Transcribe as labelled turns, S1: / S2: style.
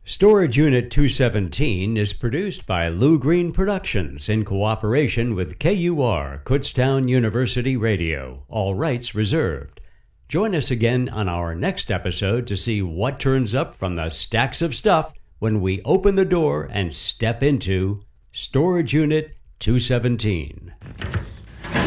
S1: Storage Unit 217 is produced by Lou Green Productions in cooperation with KUR, Kutztown University Radio. All rights reserved. Join us again on our next episode to see what turns up from the stacks of stuff when we open the door and step into Storage Unit 217.